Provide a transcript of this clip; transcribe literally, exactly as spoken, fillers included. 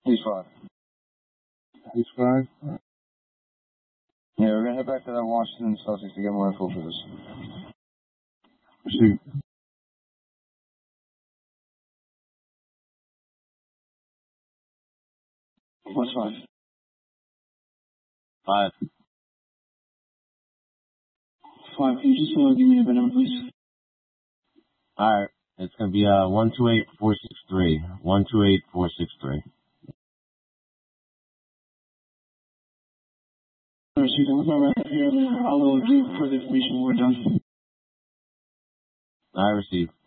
He's five. He's five? Yeah, we're gonna head back to that Washington Celtics to get more info for this. Receive. What's five? Five. Five. Can you just uh, give me a number, please? All right. It's gonna be uh one two eight four six three. One two eight four six three. Received. I'll go right here. I'll give further information when we're done. I received.